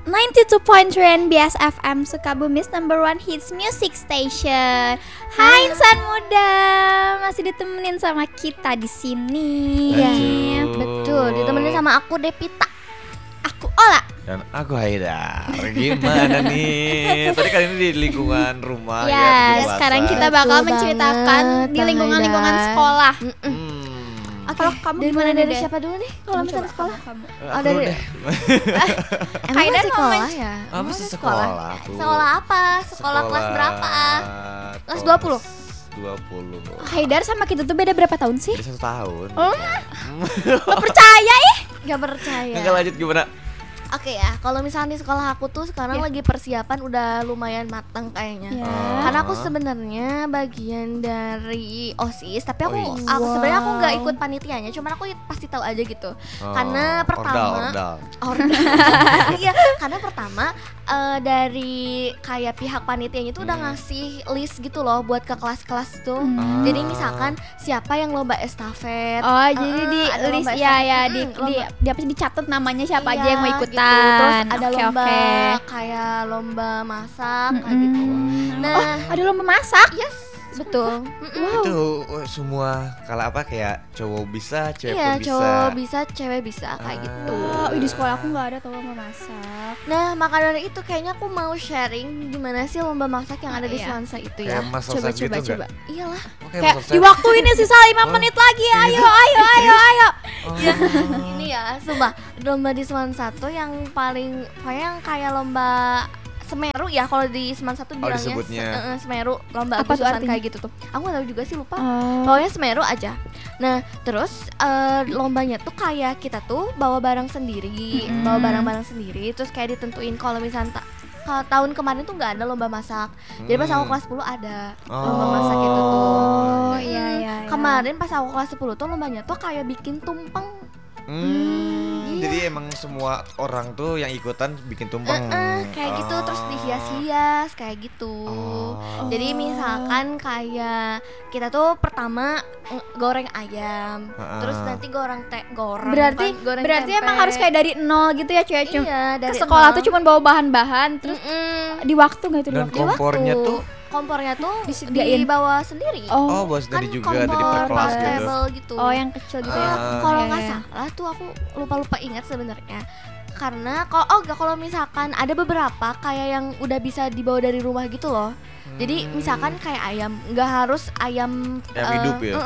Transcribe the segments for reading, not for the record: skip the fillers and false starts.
92.3 NBS FM Sukabumi's number one hits music station. Hai insan muda, masih ditemenin sama kita di sini. Iya, betul. Ditemenin sama aku Devita. Aku Ola. Dan aku Haidar. Gimana nih? Tadi kali ini di lingkungan rumah Ya, ya. sekarang kita bakal Betul menceritakan banget, di Bang lingkungan-lingkungan Haidar. sekolah. Oke, Kalau kamu dari gimana mana dari deh? siapa dulu nih? Kalau misalnya sekolah. Kamu. Aku dari- deh. Emang Haidar masih mau sekolah ya? Apa Emang sih masih sekolah? Aku. Sekolah apa? Sekolah kelas berapa? Kelas 20? 20. Haidar sama kita tuh beda berapa tahun sih? Jadi 1 tahun. Oh. Gak percaya ih. Gak percaya. Enggak lanjut gimana? Oke ya, kalau misalnya di sekolah aku tuh sekarang Iya. lagi persiapan udah lumayan matang kayaknya. Ya. Karena aku sebenarnya bagian dari OSIS, tapi aku OSIS. sebenarnya aku nggak Wow. ikut panitianya, cuman aku pasti tahu aja gitu. Oh, Karena pertama ordal. iya, karena pertama dari kayak pihak panitianya itu udah ngasih list gitu loh buat ke kelas-kelas tuh. Jadi misalkan siapa yang lomba estafet. Oh, jadi di ada list lomba ya estafet. ya di Lomba- di apa sih dicatat namanya siapa aja Iya, yang mau ikutan. gitu. Terus ada Oke, lomba oke. kayak lomba masak kayak gitu. Nah, Oh, ada lomba masak. yes, betul. Wow. Itu semua kalau apa kayak cowok bisa, cewek Iya, pun bisa. cowok bisa, cewek bisa kayak gitu. Oh, di sekolah aku nggak ada tuh lomba masak. Nah, maka dari itu kayaknya aku mau sharing gimana sih lomba masak yang ada di Iya. Semansa itu ya. Kayak mas Coba Sosan coba gitu coba. enggak? Iyalah. Kayak di waktu ini sisa 5 menit lagi. Ayo ayo ayo ayo. Ya, ini ya, sumpah lomba di Semansa tuh yang paling kayak lomba Semeru ya kalau di Semansa tuh bilangnya disebutnya. Semeru, lomba Apa tuh Agustusan artinya? kayak gitu tuh. Aku nggak tahu juga sih, lupa. Oh. Pokoknya Semeru aja. Nah, terus lombanya tuh kayak kita tuh bawa barang sendiri, bawa barang-barang sendiri. Terus kayak ditentuin kalau misalnya kalau tahun kemarin tuh nggak ada lomba masak. Jadi pas aku kelas 10 ada lomba masak itu tuh. Oh, iya iya. Kemarin pas aku kelas 10 tuh lombanya tuh kayak bikin tumpeng. Iya. Jadi emang semua orang tuh yang ikutan bikin tumpeng. Kayak gitu, terus dihias-hias kayak gitu. Oh. Jadi misalkan kayak kita tuh pertama goreng ayam, terus nanti goreng Berarti bukan, goreng berarti tempe. emang harus kayak dari nol gitu ya, cuy. Iya, Ke dari sekolah nol. tuh cuma bawa bahan-bahan terus Mm-mm. di waktu nggak itu di Dan waktu? kompornya Waktu. tuh kompornya tuh Disediain. dibawa sendiri. oh bos dari juga dari per kelas gitu. portable gitu. Oh, yang kecil gitu ya. Kalau Iya, nggak iya. salah tuh aku lupa ingat sebenarnya. Karena kalau misalkan ada beberapa kayak yang udah bisa dibawa dari rumah gitu loh. Jadi misalkan kayak ayam, nggak harus ayam hidup ya?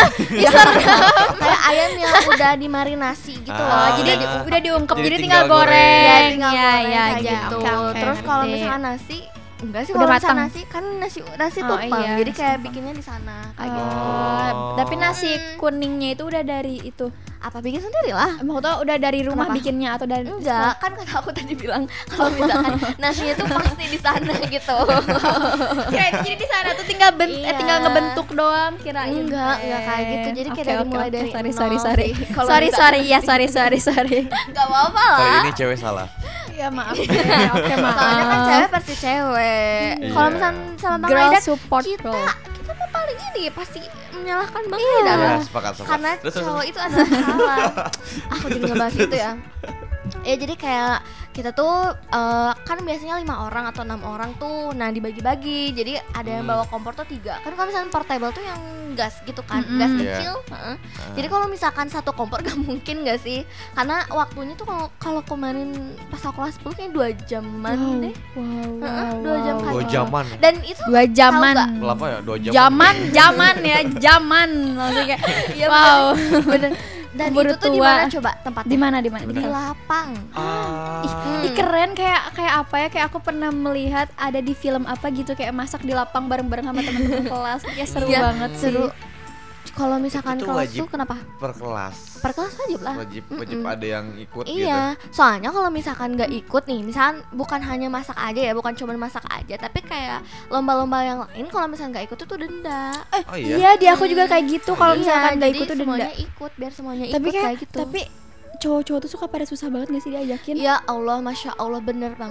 kayak ayam yang udah dimarinasi gitu loh. Ah. Jadi udah diungkep Jadi jadi tinggal tinggal goreng. Ya, tinggal Ya, goreng ya, kayak ya. gitu. Oke, oke, Terus kalau ngerti. misalkan nasi, enggak sih Udah kalau misalkan matang. nasi kan nasi Oh, tumpeng. iya, Jadi nasi kayak tumpeng. bikinnya di sana kayak gitu. Oh, tapi nasi kuningnya itu udah dari itu. Apa bikin sendiri lah? Maksudnya udah dari rumah Kenapa? bikinnya atau dari Enggak, kan kata aku tadi bilang kalau misalkan nasinya tuh pasti di sana gitu. Kirain jadi di sana tuh tinggal Iya. tinggal ngebentuk doang kirain. Enggak kayak gitu. Jadi kayak Oke, dari oke, mulai oke. dari sorry nol sorry sorry. sih. Kalau Sorry misalkan- sorry ya sorry. Enggak apa-apa Kali lah. ini cewek salah. Ya maaf. Oke maaf. Soalnya kan cewek pasti cewek. Iya. Kalau misalnya sama Bang Girl Haidar, support kita girl. mah paling ini pasti menyalahkan Bang Iya. Haidar. Ya, sepakat. Karena Terus, cowok itu adalah salah. Aku jadi ngebahas itu ya. Ya jadi kayak kita tuh kan biasanya 5 orang atau 6 orang tuh. Nah dibagi-bagi. Jadi ada yang bawa kompor tuh 3. Kan kalau misalnya portable tuh yang gas gitu kan, gas Iya. kecil. Jadi kalau misalkan satu kompor gak mungkin gak sih? Karena waktunya tuh kalau kemarin pas aku kelas 10 kayaknya 2 jaman deh. Wow. 2 jam kan. 2 jaman. Dan itu 2 jaman. Tahu Berapa ya? 2 jam. Zaman ya, zaman. Maksudnya kayak Iya, wow. bener. Dan Keburu itu tuh di tua. mana coba tempatnya? Di mana di mana? Di lapang. Ih, keren kayak apa ya, kayak aku pernah melihat ada di film apa gitu kayak masak di lapang bareng-bareng sama teman-teman kelas. Ya seru Iya, banget sih. seru. Kalau misalkan Itu kelas wajib. tuh kenapa? Per kelas. Per kelas wajib lah. Wajib ada yang ikut gitu. Iya, soalnya kalau misalkan nggak ikut nih, misalkan bukan hanya masak aja ya, bukan cuma masak aja, tapi kayak lomba-lomba yang lain kalau misalkan nggak ikut tuh denda. Oh iya. Iya, di aku juga kayak gitu. Kalau Iya, misalkan nggak jadi ikut tuh denda. semuanya ikut, biar semuanya Tapi ikut kayak kayak gitu. tapi cowok-cowok tuh suka pada susah banget gak sih diajakin? Ya Allah, masya Allah, bener banget.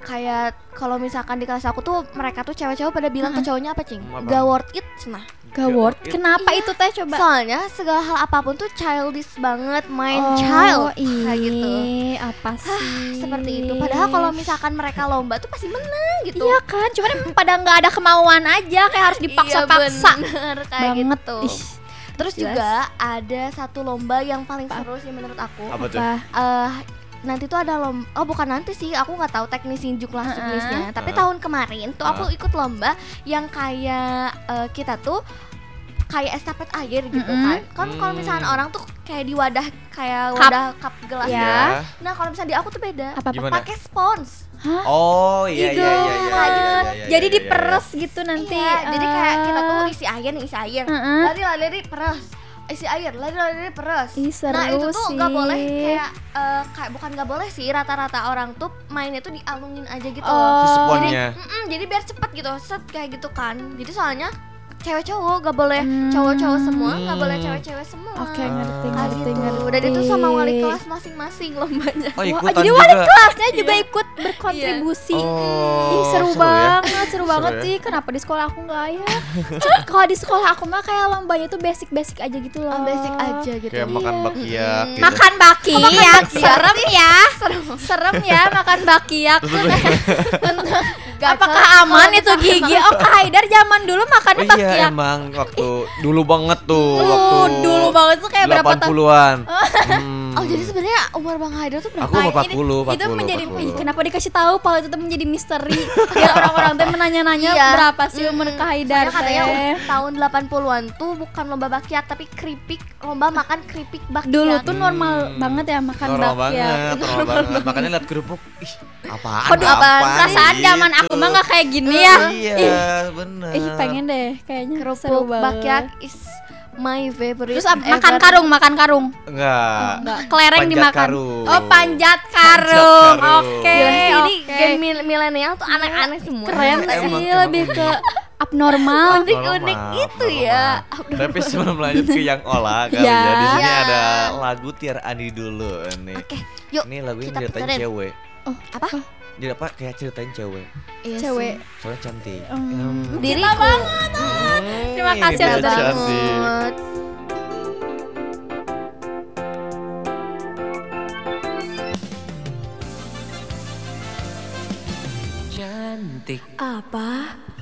kayak kalau misalkan di kelas aku tuh mereka tuh cewek-cewek pada bilang ke cowoknya apa cing? Apa? Gak worth it, nah. Gak worth. Kenapa Iya. itu teh coba? Soalnya segala hal apapun tuh childish banget, main child kayak gitu. Apa sih? Seperti itu. Padahal kalau misalkan mereka lomba tuh pasti menang gitu. Iya kan, cuman emang pada nggak ada kemauan aja, kayak harus dipaksa-paksa. Iya bener, kayak Banget. gitu. Ih, Terus jelas. juga ada satu lomba yang paling seru sih menurut aku. Apa tuh? Nanti tuh ada lomba, oh bukan nanti sih, aku nggak tahu teknis juknisnya. Tapi tahun kemarin tuh aku ikut lomba yang kayak kita tuh kayak estafet air gitu kan. Kan kalau misalnya orang tuh kayak di wadah kayak Cup. wadah cup gelas. Ya. Nah kalau misalnya di aku tuh beda. Apa-apa? Gimana? Pakai spons. Oh iya iya iya iya, iya. Jadi diperes gitu nanti. Iya, jadi kayak kita tuh isi air nih, isi air. Heeh. Lari peres. Isi air, lari peres. Ih, seru Nah itu tuh nggak sih. boleh kayak bukan nggak boleh sih, rata-rata orang tuh mainnya tuh dialunin aja gitu. Oh. Si Jadi, sponnya. jadi biar cepet gitu, set kayak gitu kan. Jadi soalnya cewek cowok gak boleh cowok-cowok semua, gak boleh cewek-cewek semua. Oke, ngerti, Ah, ngerti, gitu. ngerti. Dan itu sama wali kelas masing-masing lombanya. Oh Wah, ikutan jadi juga. wali kelasnya juga ikut berkontribusi. Oh, Ih, seru seru ya. banget, seru banget ya. sih. Kenapa di sekolah aku nggak ya? Kalau di sekolah aku mah kayak lombanya tuh basic-basic aja gitu loh. Basic aja gitu. Kayak makan bakyak gitu. Makan bakyak, serem ya. Serem ya makan bakyak. Apakah aman itu gigi? Oh, Kak Haidar zaman dulu makannya Oh iya bakyak. emang waktu dulu banget tuh Dulu banget tuh kayak berapa tahun? 80-an. Oh jadi sebenarnya umur Bang Haidar tuh berapa? Aku umur Ini- 40, itu menjadi 40. ih, kenapa dikasih tahu kalau itu tuh menjadi misteri biar orang-orang tuh menanya-nanya Iya. berapa sih umur Kak Haidar Soalnya katanya teh. tahun 80-an tuh bukan lomba bakyak tapi keripik, lomba makan keripik bakyak. Dulu tuh normal banget ya makan Normal bakyak. banget, normal banget. Makanya lihat kerupuk, ih apaan? Kok apaan? Perasaan gitu. zaman aku mah nggak kayak gini ya. Iya, bener. Ih, pengen deh kayaknya seru Kerupuk banget. bakyak is my favorite. Terus makan karung, makan karung. Enggak. Enggak, kelereng Panjat dimakan. karung. Oh, panjat karung. karung. Oke, Gila sih, ini oke. gen milenial tuh aneh-aneh semua. Keren Emang, sih, emang lebih iya. ke abnormal. Unik-unik itu ya. Tapi sebelum lanjut ke yang olah kali Ya. ya, di sini Ya. ada lagu Tiar Andi dulu nih. Oke, yuk. Ini lagunya kita ceritain puterin. cewek. Oh, Apa? Jadi apa kayak ceritain cewek. Iya cewek. Soalnya cantik. Diriku. Terima Ini kasih dia sudah cantik. Banget. Cantik Apa?